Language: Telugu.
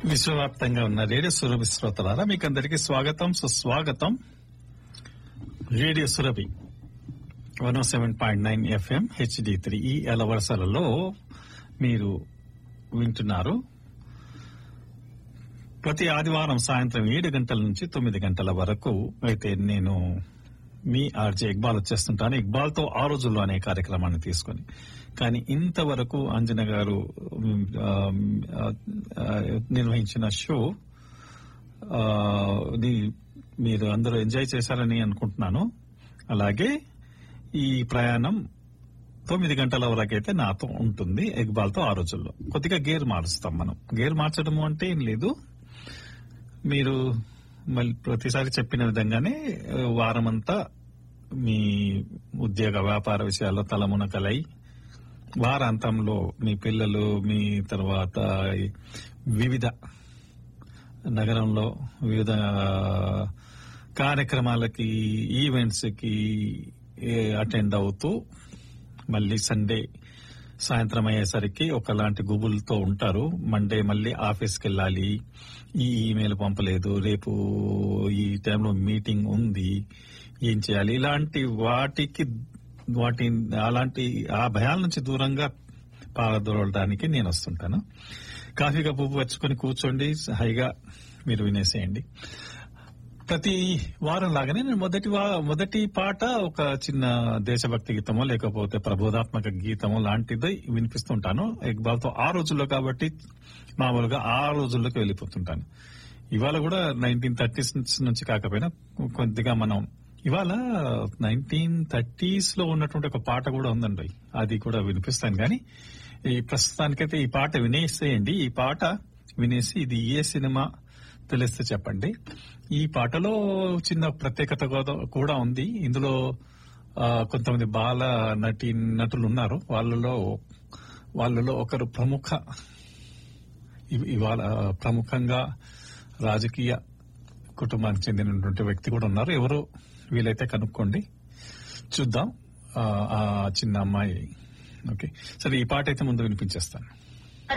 విశ్వవ్యాప్తంగా ఉన్న రేడియో సురభి శ్రోతలారా మీకందరికీ స్వాగతం సుస్వాగతం. రేడియో సురభి 107.9 FM HD3 ఈ అలవరసలలో మీరు వింటున్నారు. ప్రతి ఆదివారం సాయంత్రం 7 గంటల నుంచి 9 గంటల వరకు అయితే నేను మీ ఆర్జే ఇక్బాల్ వచ్చేస్తుంటాను. ఇక్బాల్ తో ఆ రోజుల్లో అనే కార్యక్రమాన్ని తీసుకుని. కానీ ఇంతవరకు అంజన గారు నిర్వహించిన షో మీరు అందరూ ఎంజాయ్ చేశారని అనుకుంటున్నాను. అలాగే ఈ ప్రయాణం 9 గంటల వరకైతే నాతో ఉంటుంది ఇక్బాల్ తో ఆ రోజుల్లో. కొద్దిగా గేర్ మారుస్తాం మనం. గేర్ మార్చడము అంటే ఏం లేదు, మీరు మళ్ళీ ప్రతిసారి చెప్పిన విధంగానే వారమంతా మీ ఉద్యోగ వ్యాపార విషయాల్లో తలమునకలై వారాంతంలో మీ పిల్లలు మీ తర్వాత వివిధ నగరంలో వివిధ కార్యక్రమాలకి ఈవెంట్స్ కి అటెండ్ అవుతూ మళ్ళీ సండే సాయంత్రం అయ్యేసరికి ఒకలాంటి గుబులతో ఉంటారు. మండే మళ్ళీ ఆఫీస్కి వెళ్ళాలి, ఈ ఈమెయిల్ పంపలేదు, రేపు ఈ టైంలో మీటింగ్ ఉంది, ఏం చేయాలి, ఇలాంటి అలాంటి ఆ భయాల నుంచి దూరంగా పారదోలడానికి నేను వస్తుంటాను. కాఫీ కప్పు వచ్చుకొని కూర్చోండి, హాయిగా మీరు వినేసేయండి. ప్రతి వారం లాగానే నేను మొదటి పాట ఒక చిన్న దేశభక్తి గీతమో లేకపోతే ప్రబోధాత్మక గీతమో లాంటిది వినిపిస్తుంటాను. ఇక్బాల్ తో ఆ రోజుల్లో కాబట్టి మామూలుగా ఆ రోజుల్లోకి వెళ్ళిపోతుంటాను. ఇవాళ కూడా 1930s నుంచి కాకపోయినా కొద్దిగా మనం ఇవాళ 1930s లో ఉన్నటువంటి ఒక పాట కూడా ఉందండి, అది కూడా వినిపిస్తాను. కానీ ఈ ప్రస్తుతానికైతే ఈ పాట వినేసేయండి. ఈ పాట వినేసి ఇది ఏ సినిమా తెలిస్తే చెప్పండి. ఈ పాటలో చిన్న ప్రత్యేకత కూడా ఉంది. ఇందులో కొంతమంది బాల నటులు ఉన్నారు. వాళ్ళలో ఒకరు ఇవాళ ప్రముఖంగా రాజకీయ కుటుంబానికి చెందినటువంటి వ్యక్తి కూడా ఉన్నారు. ఎవరు వీలైతే కనుక్కోండి, చూద్దాం. ఆ చిన్న అమ్మాయి. ఓకే, సరే ఈ పాట అయితే ముందు వినిపించేస్తాను.